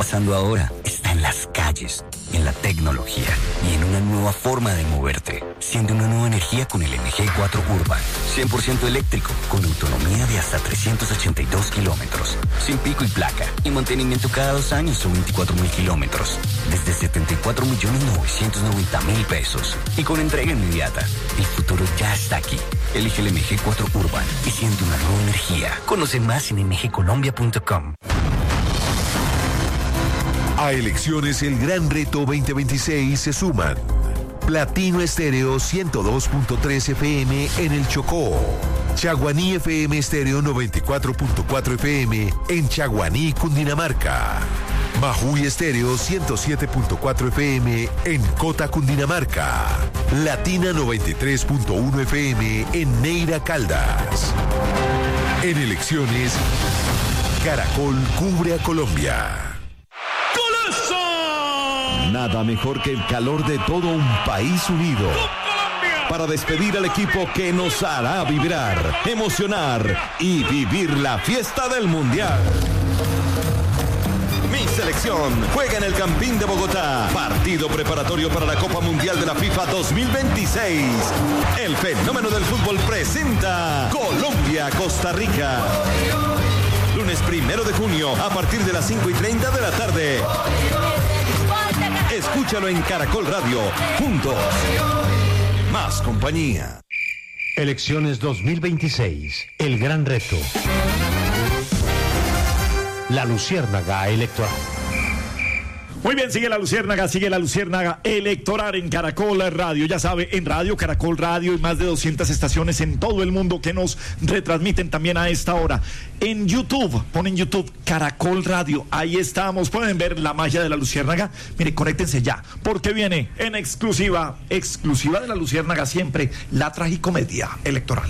pasando ahora está en las calles, en la tecnología y en una nueva forma de moverte. Siente una nueva energía con el MG4 Urban. 100% eléctrico, con autonomía de hasta 382 kilómetros. Sin pico y placa. Y mantenimiento cada 2 años o 24.000 kilómetros. Desde 74.990.000 pesos. Y con entrega inmediata. El futuro ya está aquí. Elige el MG4 Urban y siente una nueva energía. Conoce más en mgcolombia.com. A Elecciones El Gran Reto 2026 se suman Platino Estéreo 102.3 FM en el Chocó, Chaguaní FM Estéreo 94.4 FM en Chaguaní, Cundinamarca, Majuy Estéreo 107.4 FM en Cota, Cundinamarca, Latina 93.1 FM en Neira, Caldas. En Elecciones, Caracol cubre a Colombia. Nada mejor que el calor de todo un país unido para despedir al equipo que nos hará vibrar, emocionar y vivir la fiesta del Mundial. Mi selección juega en el Campín de Bogotá. Partido preparatorio para la Copa Mundial de la FIFA 2026. El fenómeno del fútbol presenta Colombia-Costa Rica. Lunes 1 de junio a partir de las 5:30 de la tarde. Escúchalo en Caracol Radio. Juntos. Más compañía. Elecciones 2026. El gran reto. La luciérnaga electoral. Muy bien, sigue la luciérnaga electoral en Caracol Radio. Ya sabe, en Radio, Caracol Radio y más de 200 estaciones en todo el mundo que nos retransmiten también a esta hora. En YouTube, ponen YouTube Caracol Radio. Ahí estamos, pueden ver la magia de la luciérnaga. Mire, conéctense ya, porque viene en exclusiva de la luciérnaga siempre, la tragicomedia electoral.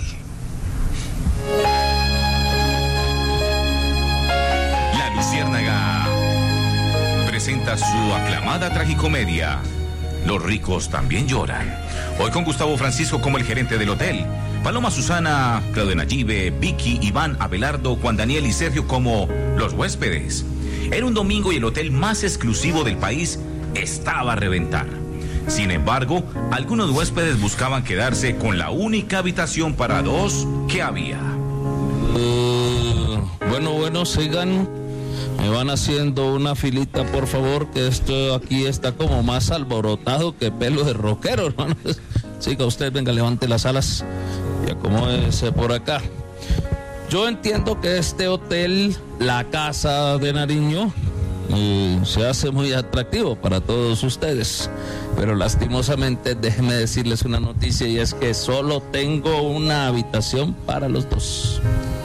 La luciérnaga presenta su aclamada tragicomedia, Los ricos también lloran. Hoy con Gustavo Francisco como el gerente del hotel, Paloma Susana, Claudia Nayibe, Vicky, Iván, Abelardo, Juan Daniel y Sergio como los huéspedes. Era un domingo y el hotel más exclusivo del país estaba a reventar. Sin embargo, algunos huéspedes buscaban quedarse con la única habitación para 2 que había. Bueno, sigan. Me van haciendo una filita, por favor, que esto aquí está como más alborotado que pelo de rockero, hermano. Siga usted, venga, levante las alas y acomódese por acá. Yo entiendo que este hotel, la Casa de Nariño, se hace muy atractivo para todos ustedes, pero lastimosamente déjenme decirles una noticia, y es que solo tengo una habitación para los 2.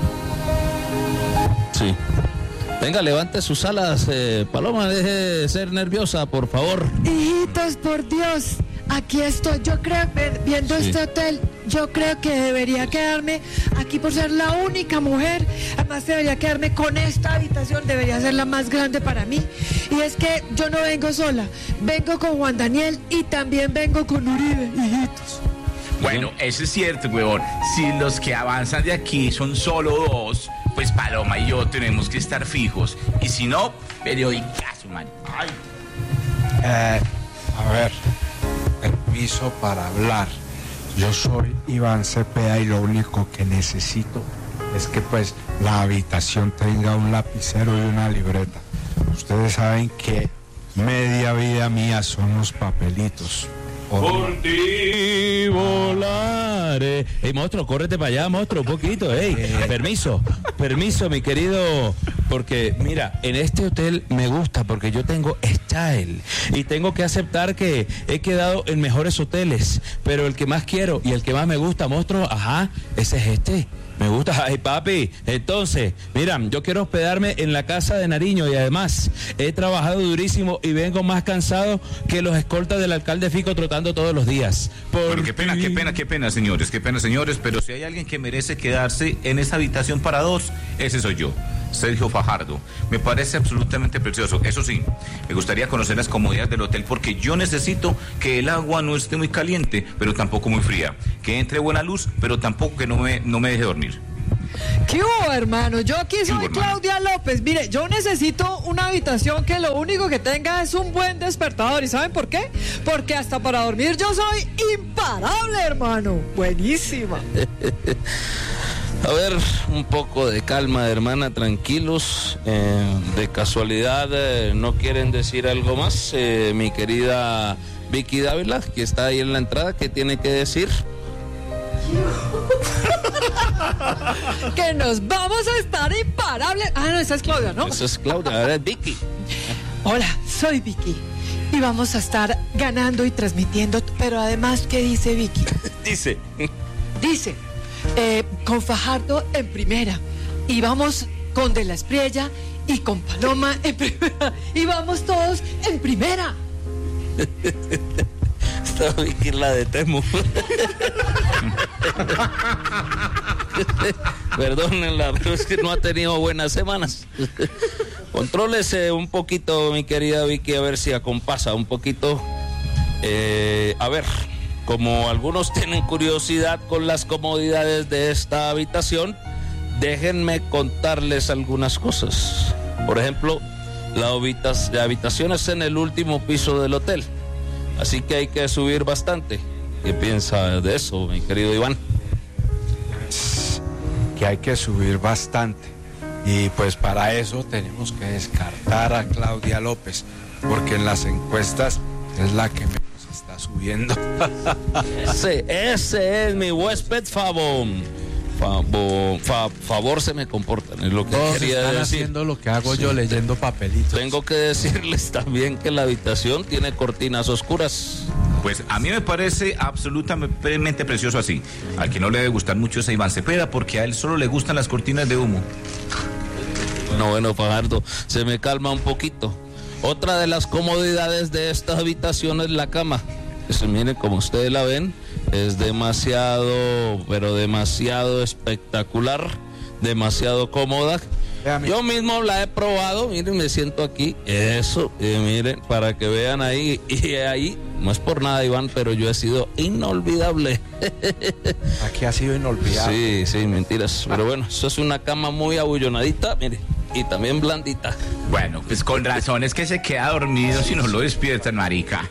Sí. Venga, levante sus alas, Paloma, deje de ser nerviosa, por favor. Hijitos, por Dios, aquí estoy. Yo creo, viendo este hotel, yo creo que debería quedarme aquí por ser la única mujer. Además, debería quedarme con esta habitación, debería ser la más grande para mí. Y es que yo no vengo sola, vengo con Juan Daniel y también vengo con Uribe, hijitos. Bueno, eso es cierto, huevón. Si los que avanzan de aquí son solo 2, pues Paloma y yo tenemos que estar fijos. Y si no, periodicazo, man. Ay. A ver, permiso para hablar. Yo soy Iván Cepeda y lo único que necesito es que pues la habitación tenga un lapicero y una libreta. Ustedes saben que media vida mía son los papelitos. Por ti volaré. Ey, monstruo, córrete para allá, monstruo, un poquito, permiso, mi querido, porque mira, en este hotel me gusta porque yo tengo style y tengo que aceptar que he quedado en mejores hoteles, pero el que más quiero y el que más me gusta, monstruo, ese es este. Me gusta, ay papi. Entonces, mira, yo quiero hospedarme en la Casa de Nariño y además he trabajado durísimo y vengo más cansado que los escoltas del alcalde Fico trotando todos los días. Bueno, qué pena, señores, pero si hay alguien que merece quedarse en esa habitación para 2, ese soy yo, Sergio Fajardo. Me parece absolutamente precioso. Eso sí, me gustaría conocer las comodidades del hotel porque yo necesito que el agua no esté muy caliente, pero tampoco muy fría. Que entre buena luz, pero tampoco que no me deje dormir. ¿Qué hubo, hermano? Yo aquí soy Claudia López. Mire, yo necesito una habitación que lo único que tenga es un buen despertador. ¿Y saben por qué? Porque hasta para dormir yo soy imparable, hermano. Buenísima. A ver, un poco de calma, hermana, tranquilos. De casualidad, ¿no quieren decir algo más? Mi querida Vicky Dávila, que está ahí en la entrada, ¿qué tiene que decir? Que nos vamos a estar imparables. Ah, no, esa es Claudia, ¿no? Esa es Claudia, ahora es Vicky. Hola, soy Vicky. Y vamos a estar ganando y transmitiendo. Pero además, ¿qué dice Vicky? Dice, con Fajardo en primera. Y vamos con De la Espriella y con Paloma en primera. Y vamos todos en primera. Esta Vicky es la de Temu. Perdónenla, pero es que no ha tenido buenas semanas. Contrólese un poquito, mi querida Vicky, a ver si acompasa un poquito. A ver, como algunos tienen curiosidad con las comodidades de esta habitación, déjenme contarles algunas cosas. Por ejemplo, la habitación es en el último piso del hotel, así que hay que subir bastante. ¿Qué piensa de eso, mi querido Iván? Que hay que subir bastante. Y pues para eso tenemos que descartar a Claudia López, porque en las encuestas es la que menos está subiendo. Ese es mi huésped favor. Favor se me comportan, es lo que Todos quería están decir. haciendo lo que hago yo, leyendo papelitos. Tengo que decirles también que la habitación tiene cortinas oscuras. Pues a mí me parece absolutamente precioso así. Al que no le debe gustar mucho es a Iván Cepeda, porque a él solo le gustan las cortinas de humo. No, bueno, Fajardo, se me calma un poquito. Otra de las comodidades de esta habitación es la cama. Miren, como ustedes la ven, es demasiado, pero demasiado espectacular, demasiado cómoda. Yo mismo la he probado, miren, me siento aquí, eso, miren, para que vean ahí, y ahí, no es por nada, Iván, pero yo he sido inolvidable. Aquí ha sido inolvidable. Sí, mentiras, pero bueno, eso es una cama muy abullonadita, mire, y también blandita. Bueno, pues con razón es que se queda dormido si no lo despiertan, marica.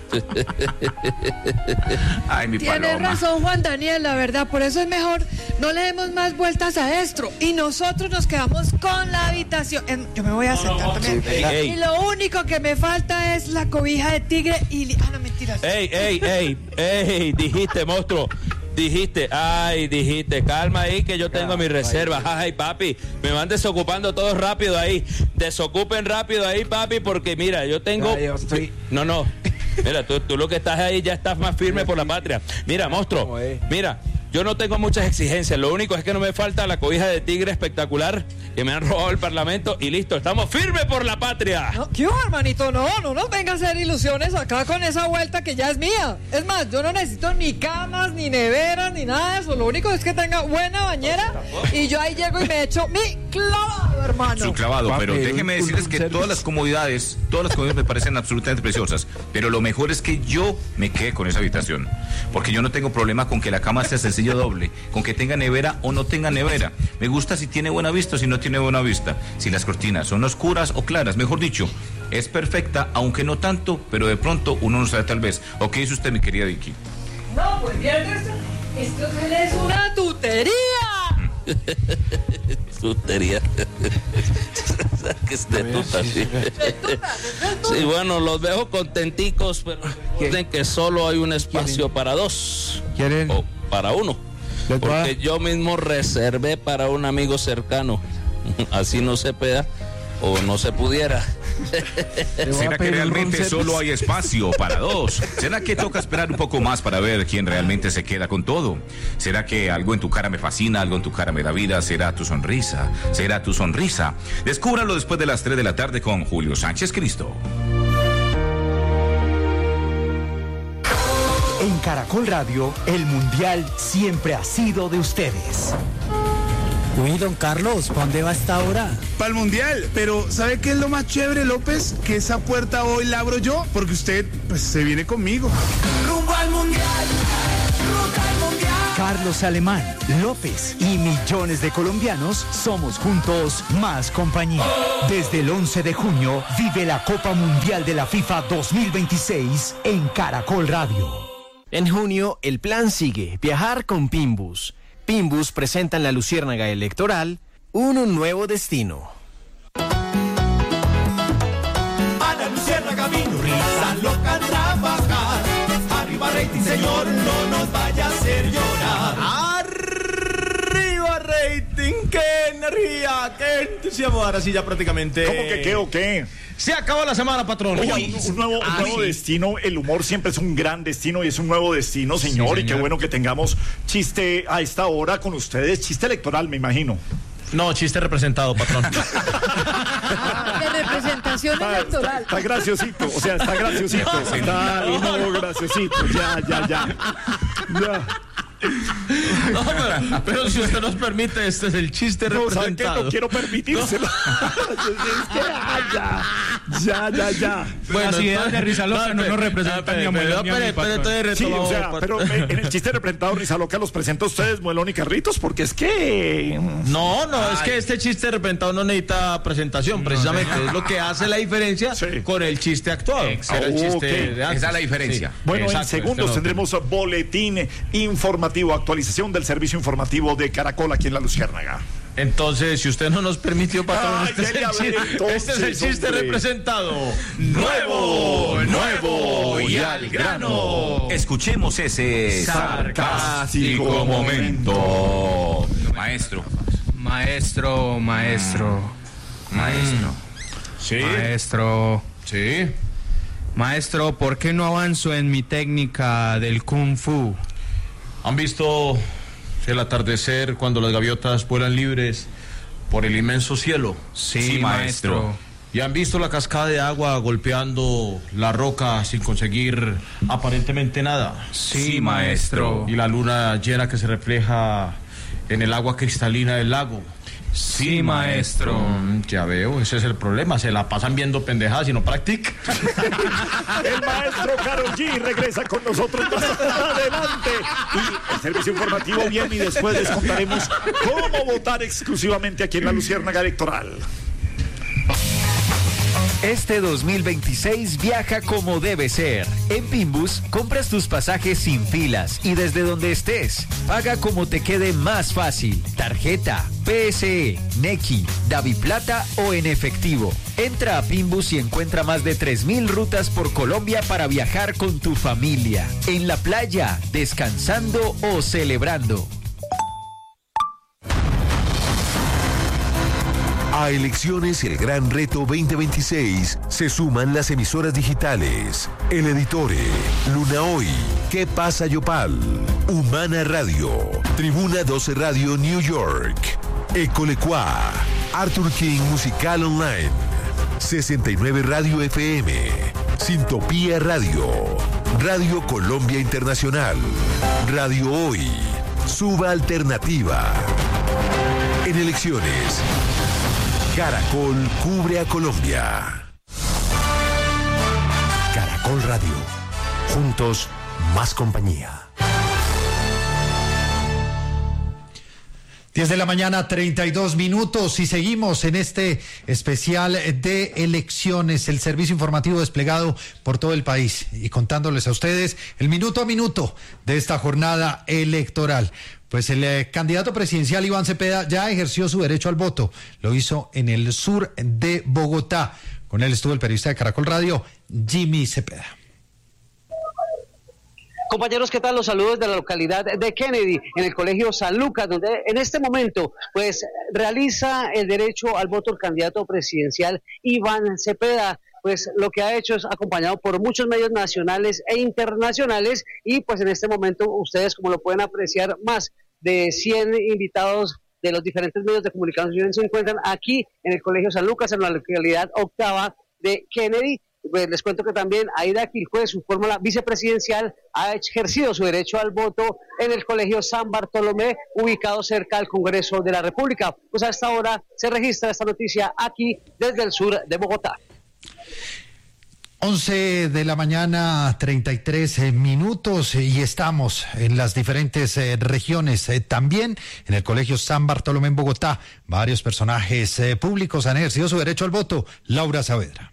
Ay, mi Paloma. Tienes razón, Juan Daniel, la verdad, por eso es mejor no le demos más vueltas a esto y nosotros nos quedamos con la habitación. Yo me voy a sentar también. Y lo único que me falta es la cobija de tigre y... Ah, no, mentiras. Ey, dijiste, monstruo. Dijiste, calma ahí que yo tengo mi reserva. Ay, papi, me van desocupando todos rápido ahí. Desocupen rápido ahí, papi, porque mira, yo tengo... No. Mira, tú lo que estás ahí ya estás más firme por la patria. Mira, monstruo, mira, yo no tengo muchas exigencias. Lo único es que no me falta la cobija de tigre espectacular que me han robado el Parlamento y listo, estamos firmes por la patria. No, ¿qué hubo, hermanito? No nos venga a hacer ilusiones acá con esa vuelta que ya es mía. Es más, yo no necesito ni camas, ni neveras, ni nada de eso. Lo único es que tenga buena bañera y yo ahí llego y me echo mi clavado, hermano. Su clavado, pero déjeme decirles que todas las comodidades me parecen absolutamente preciosas, pero lo mejor es que yo me quede con esa habitación, porque yo no tengo problema con que la cama sea sencilla doble, con que tenga nevera o no tenga nevera. Me gusta si tiene buena vista o si no tiene buena vista, si las cortinas son oscuras o claras, mejor dicho, es perfecta, aunque no tanto, pero de pronto uno no sabe tal vez. ¿O qué dice usted, mi querida Vicky? No, pues bien, esto es una tutería. Tutería. Que esté tuta, sí. Sí, bueno, los veo contenticos, pero recuerden que solo hay un espacio para dos. ¿Quieren? O para uno. Porque yo mismo reservé para un amigo cercano. Así no se pueda o no se pudiera. ¿Será que realmente solo hay espacio para dos? ¿Será que toca esperar un poco más para ver quién realmente se queda con todo? ¿Será que algo en tu cara me fascina, algo en tu cara me da vida? ¿Será tu sonrisa? ¿Será tu sonrisa? Descúbralo después de las 3 de la tarde con Julio Sánchez Cristo. En Caracol Radio, el Mundial siempre ha sido de ustedes. Uy, don Carlos, ¿para dónde va esta hora? Para el Mundial, pero ¿sabe qué es lo más chévere, López? Que esa puerta hoy la abro yo, porque usted, pues, se viene conmigo. Rumbo al Mundial, ruta al Mundial. Carlos Alemán, López y millones de colombianos somos juntos más compañía. Desde el 11 de junio vive la Copa Mundial de la FIFA 2026 en Caracol Radio. En junio, el plan sigue, viajar con Pimbus. Pimbus presenta en la Luciérnaga Electoral un nuevo destino. A la Luciérnaga vino risa loca a trabajar. Arriba rating, señor, no nos vaya a hacer llorar. ¡Arriba rating! ¡Qué energía! ¡Qué entusiasmo! Ahora sí ya prácticamente... ¿Cómo que qué o qué? Se acabó la semana, patrón. Oiga, un nuevo destino. El humor siempre es un gran destino y es un nuevo destino, señor. Sí, señor. Y qué bueno que tengamos chiste a esta hora con ustedes. Chiste electoral, me imagino. No, chiste representado, patrón. De representación electoral. Está graciosito, o sea, está graciosito. Está graciosito. Ya. No, pero si usted nos permite, este es el chiste representado. No quiero permitírselo. Ya. Bueno, las ideas de Risa Loca no nos representan ni a Muelón ni a mi patrón. Sí, o sea, pero en el chiste representado Risa Loca los presenta a ustedes, Muelón y Carlitos, porque es que... No, es que este chiste representado no necesita presentación, precisamente. Es lo que hace la diferencia con el chiste actuado. Esa es la diferencia. Sí. Bueno, en segundos tendremos boletín informativo, actualización del servicio informativo de Caracol aquí en la Luciérnaga. Entonces, si usted no nos permitió, patrón, este es el chiste representado. Nuevo y al grano. Escuchemos ese sarcástico momento. Maestro. Sí. Sí. Maestro, ¿por qué no avanzo en mi técnica del Kung Fu? ¿Han visto el atardecer cuando las gaviotas vuelan libres por el inmenso cielo? Sí, maestro. ¿Y han visto la cascada de agua golpeando la roca sin conseguir aparentemente nada? Sí, maestro. ¿Y la luna llena que se refleja en el agua cristalina del lago? Sí, maestro. Ya veo, ese es el problema. Se la pasan viendo pendejadas y no practican. El maestro Karol G regresa con nosotros más adelante. Y el servicio informativo viene y después les contaremos cómo votar exclusivamente aquí en la Luciérnaga Electoral. Este 2026 viaja como debe ser. En Pimbus compras tus pasajes sin filas y desde donde estés. Paga como te quede más fácil. Tarjeta, PSE, Nequi, Daviplata o en efectivo. Entra a Pimbus y encuentra más de 3.000 rutas por Colombia para viajar con tu familia. En la playa, descansando o celebrando. A Elecciones El Gran Reto 2026 se suman las emisoras digitales, El Editore, Luna Hoy, ¿Qué pasa Yopal? Humana Radio, Tribuna 12 Radio New York, Ecolecua, Arthur King Musical Online, 69 Radio FM, Sintopía Radio, Radio Colombia Internacional, Radio Hoy, Suba Alternativa. En Elecciones, Caracol cubre a Colombia. Caracol Radio. Juntos, más compañía. 10 de la mañana, 32 minutos y seguimos en este especial de elecciones, el servicio informativo desplegado por todo el país y contándoles a ustedes el minuto a minuto de esta jornada electoral. Pues el candidato presidencial Iván Cepeda ya ejerció su derecho al voto, lo hizo en el sur de Bogotá. Con él estuvo el periodista de Caracol Radio, Jimmy Cepeda. Compañeros, ¿qué tal? Los saludos de la localidad de Kennedy, en el colegio San Lucas, donde en este momento pues realiza el derecho al voto el candidato presidencial Iván Cepeda. Pues lo que ha hecho es acompañado por muchos medios nacionales e internacionales y pues en este momento ustedes, como lo pueden apreciar, más de 100 invitados de los diferentes medios de comunicación se encuentran aquí en el colegio San Lucas, en la localidad octava de Kennedy. Pues les cuento que también Aida Quilcue, su fórmula vicepresidencial, ha ejercido su derecho al voto en el colegio San Bartolomé, ubicado cerca al Congreso de la República. Pues a esta hora se registra esta noticia aquí desde el sur de Bogotá. 11 de la mañana, 33 minutos, y estamos en las diferentes regiones. También en el Colegio San Bartolomé en Bogotá, varios personajes públicos han ejercido su derecho al voto. Laura Saavedra.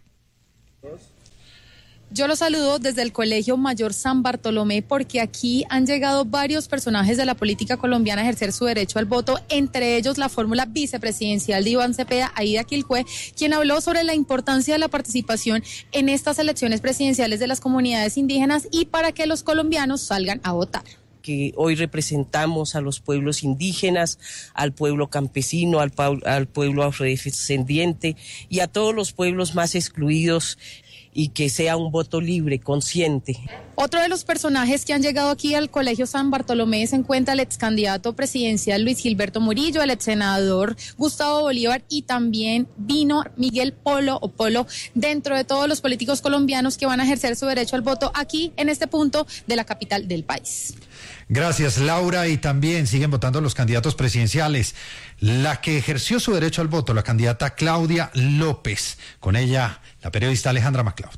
Yo los saludo desde el Colegio Mayor San Bartolomé porque aquí han llegado varios personajes de la política colombiana a ejercer su derecho al voto, entre ellos la fórmula vicepresidencial de Iván Cepeda, Aida Quilcue, quien habló sobre la importancia de la participación en estas elecciones presidenciales de las comunidades indígenas y para que los colombianos salgan a votar. Que hoy representamos a los pueblos indígenas, al pueblo campesino, al pueblo afrodescendiente y a todos los pueblos más excluidos, y que sea un voto libre, consciente. Otro de los personajes que han llegado aquí al Colegio San Bartolomé se encuentra el ex candidato presidencial Luis Gilberto Murillo, el ex senador Gustavo Bolívar y también vino Miguel Polo dentro de todos los políticos colombianos que van a ejercer su derecho al voto aquí en este punto de la capital del país. Gracias, Laura, y también siguen votando los candidatos presidenciales. La que ejerció su derecho al voto, la candidata Claudia López. Con ella, la periodista Alejandra MacLeod.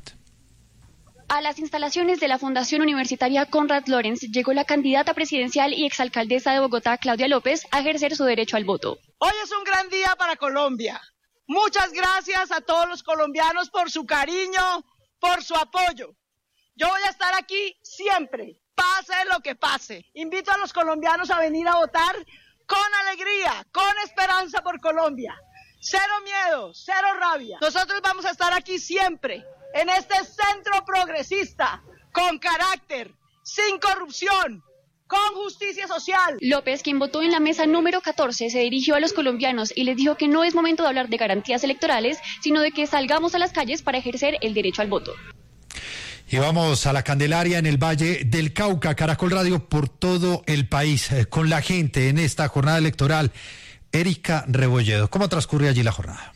A las instalaciones de la Fundación Universitaria Konrad Lorenz llegó la candidata presidencial y exalcaldesa de Bogotá, Claudia López, a ejercer su derecho al voto. Hoy es un gran día para Colombia. Muchas gracias a todos los colombianos por su cariño, por su apoyo. Yo voy a estar aquí siempre, pase lo que pase. Invito a los colombianos a venir a votar con alegría, con esperanza por Colombia. Cero miedo, cero rabia. Nosotros vamos a estar aquí siempre, en este centro progresista, con carácter, sin corrupción, con justicia social. López, quien votó en la mesa número 14, se dirigió a los colombianos y les dijo que no es momento de hablar de garantías electorales, sino de que salgamos a las calles para ejercer el derecho al voto. Y vamos a la Candelaria en el Valle del Cauca, Caracol Radio por todo el país, con la gente en esta jornada electoral. Erika Rebolledo, ¿cómo transcurre allí la jornada?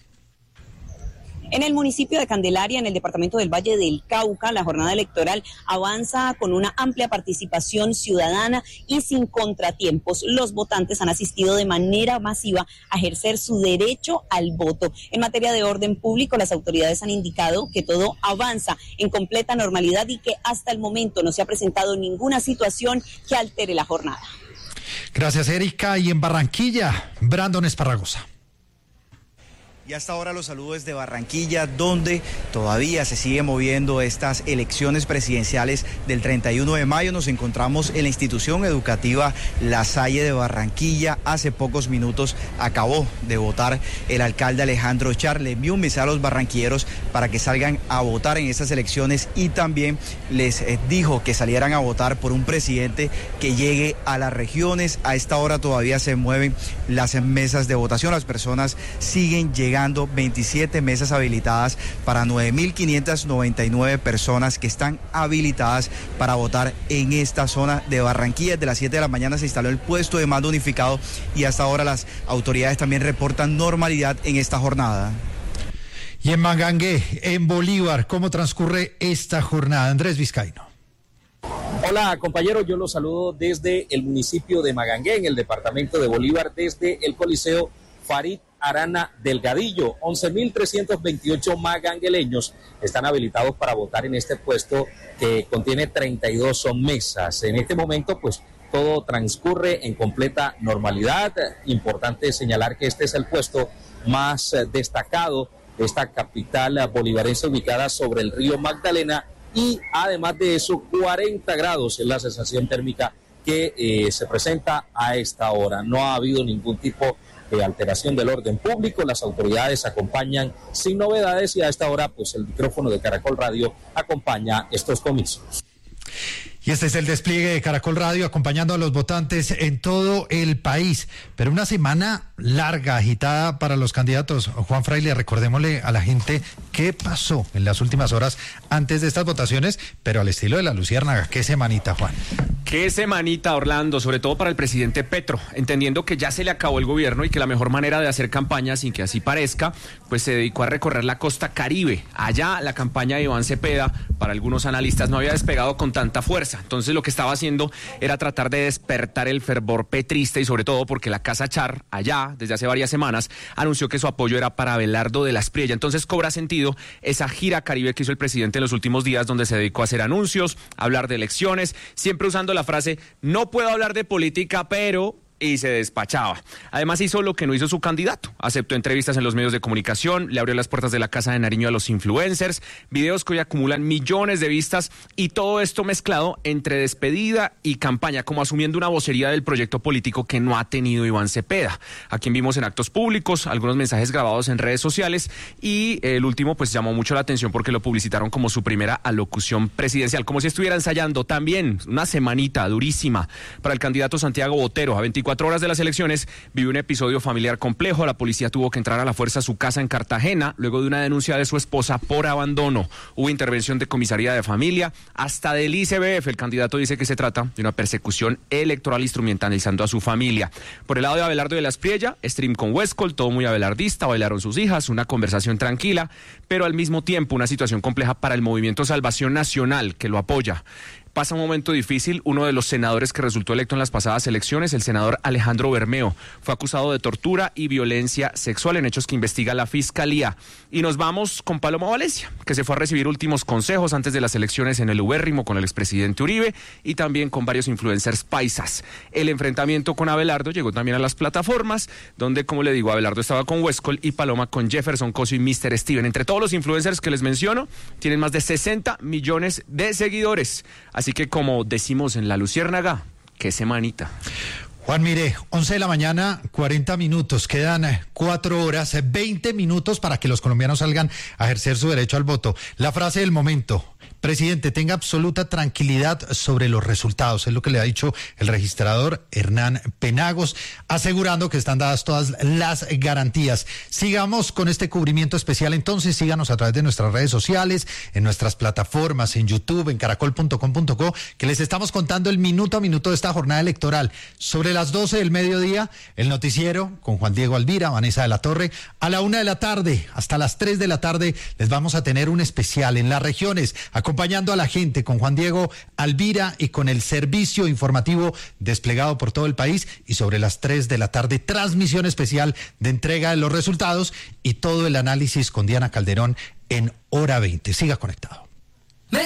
En el municipio de Candelaria, en el departamento del Valle del Cauca, la jornada electoral avanza con una amplia participación ciudadana y sin contratiempos. Los votantes han asistido de manera masiva a ejercer su derecho al voto. En materia de orden público, las autoridades han indicado que todo avanza en completa normalidad y que hasta el momento no se ha presentado ninguna situación que altere la jornada. Gracias, Erika. Y en Barranquilla, Brandon Esparragosa. Y hasta ahora los saludos desde Barranquilla, donde todavía se siguen moviendo estas elecciones presidenciales del 31 de mayo. Nos encontramos en la institución educativa La Salle de Barranquilla. Hace pocos minutos acabó de votar el alcalde Alejandro Char. Le envió un mensaje a los barranquilleros para que salgan a votar en estas elecciones y también les dijo que salieran a votar por un presidente que llegue a las regiones. A esta hora todavía se mueven las mesas de votación. Las personas siguen llegando. 27 mesas habilitadas para 9.599 personas que están habilitadas para votar en esta zona de Barranquilla. Desde las 7 de la mañana se instaló el puesto de mando unificado y hasta ahora las autoridades también reportan normalidad en esta jornada. Y en Magangué, en Bolívar, ¿cómo transcurre esta jornada? Andrés Vizcaíno. Hola compañeros, yo los saludo desde el municipio de Magangué, en el departamento de Bolívar, desde el Coliseo Farid Arana Delgadillo. 11.328 magangueleños están habilitados para votar en este puesto que contiene 32 mesas. En este momento, pues, todo transcurre en completa normalidad. Importante señalar que este es el puesto más destacado de esta capital bolivarense ubicada sobre el río Magdalena y además de eso 40 grados es la sensación térmica que se presenta a esta hora. No ha habido ningún tipo de alteración del orden público, las autoridades acompañan sin novedades y a esta hora pues el micrófono de Caracol Radio acompaña estos comicios. Y este es el despliegue de Caracol Radio acompañando a los votantes en todo el país. Pero una semana larga, agitada para los candidatos. Juan Fraile, recordémosle a la gente qué pasó en las últimas horas antes de estas votaciones, pero al estilo de la Luciérnaga. ¿Qué semanita, Juan? Qué semanita, Orlando, sobre todo para el presidente Petro, entendiendo que ya se le acabó el gobierno y que la mejor manera de hacer campaña, sin que así parezca, pues se dedicó a recorrer la costa Caribe. Allá la campaña de Iván Cepeda, para algunos analistas, no había despegado con tanta fuerza. casa. Entonces lo que estaba haciendo era tratar de despertar el fervor petrista y sobre todo porque la Casa Char, allá, desde hace varias semanas, anunció que su apoyo era para Abelardo de la Espriella. Entonces cobra sentido esa gira Caribe que hizo el presidente en los últimos días, donde se dedicó a hacer anuncios, a hablar de elecciones, siempre usando la frase, no puedo hablar de política, pero... y se despachaba. Además hizo lo que no hizo su candidato. Aceptó entrevistas en los medios de comunicación, le abrió las puertas de la Casa de Nariño a los influencers, videos que hoy acumulan millones de vistas y todo esto mezclado entre despedida y campaña, como asumiendo una vocería del proyecto político que no ha tenido Iván Cepeda, a quien vimos en actos públicos, algunos mensajes grabados en redes sociales y el último pues llamó mucho la atención porque lo publicitaron como su primera alocución presidencial, como si estuviera ensayando también una semanita durísima para el candidato Santiago Botero. A 24 horas de las elecciones vivió un episodio familiar complejo. La policía tuvo que entrar a la fuerza a su casa en Cartagena luego de una denuncia de su esposa por abandono. Hubo intervención de comisaría de familia, hasta del ICBF. El candidato dice que se trata de una persecución electoral instrumentalizando a su familia. Por el lado de Abelardo de la Espriella, stream con Westcol, todo muy abelardista, bailaron sus hijas, una conversación tranquila, pero al mismo tiempo una situación compleja para el Movimiento Salvación Nacional, que lo apoya. Pasa un momento difícil. Uno de los senadores que resultó electo en las pasadas elecciones, el senador Alejandro Bermeo, fue acusado de tortura y violencia sexual en hechos que investiga la Fiscalía. Y nos vamos con Paloma Valencia, que se fue a recibir últimos consejos antes de las elecciones en el ubérrimo con el expresidente Uribe y también con varios influencers paisas. El enfrentamiento con Abelardo llegó también a las plataformas, donde, como le digo, Abelardo estaba con Westcol y Paloma con Jefferson Cosio y Mr. Steven. Entre todos los influencers que les menciono, tienen más de 60 millones de seguidores. Así que, como decimos en La Luciérnaga, qué semanita. Juan, mire, 11 de la mañana, 40 minutos, quedan 4 horas, 20 minutos para que los colombianos salgan a ejercer su derecho al voto. La frase del momento: presidente, tenga absoluta tranquilidad sobre los resultados, es lo que le ha dicho el registrador Hernán Penagos, asegurando que están dadas todas las garantías. Sigamos con este cubrimiento especial, entonces síganos a través de nuestras redes sociales, en nuestras plataformas, en YouTube, en caracol.com.co, que les estamos contando el minuto a minuto de esta jornada electoral. Sobre las 12 del mediodía, el noticiero con Juan Diego Alvira, Vanessa de la Torre. A la 1 de la tarde, hasta las 3 de la tarde, les vamos a tener un especial en las regiones, acompañando a la gente con Juan Diego Alvira y con el servicio informativo desplegado por todo el país. Y sobre las 3 de la tarde, transmisión especial de entrega de los resultados y todo el análisis con Diana Calderón en Hora 20. Siga conectado.